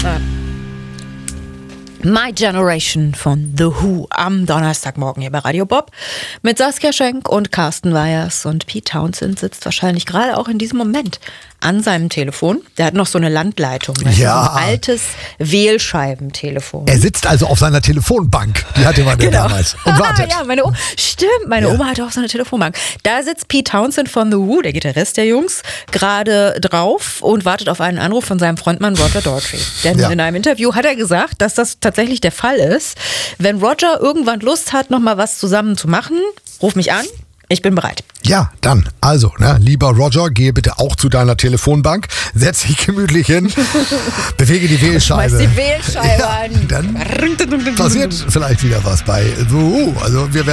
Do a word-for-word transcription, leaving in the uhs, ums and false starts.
My Generation von The Who am Donnerstagmorgen hier bei Radio Bob mit Saskia Schenk und Carsten Weyers. Und Pete Townshend sitzt wahrscheinlich gerade auch in diesem Moment an seinem Telefon. Der hat noch so eine Landleitung, ja. So ein altes Wählscheibentelefon. Er sitzt also auf seiner Telefonbank. Die hatte man ja Genau. damals. Und wartet. ja, meine Oma, stimmt, meine Ja. Oma hatte auch so eine Telefonbank. Da sitzt Pete Townshend von The Who, der Gitarrist der Jungs, gerade drauf und wartet auf einen Anruf von seinem Frontmann Roger Daltrey. Denn Ja. in einem Interview hat er gesagt, dass das tatsächlich der Fall ist. Wenn Roger irgendwann Lust hat, nochmal was zusammen zu machen, ruf mich an. Ich bin bereit. Ja, dann, also, ne, lieber Roger, gehe bitte auch zu deiner Telefonbank, setz dich gemütlich hin, bewege die Wählscheibe. Schmeiß die Wählscheibe ja, an. Dann passiert vielleicht wieder was bei The Who. Also wir werden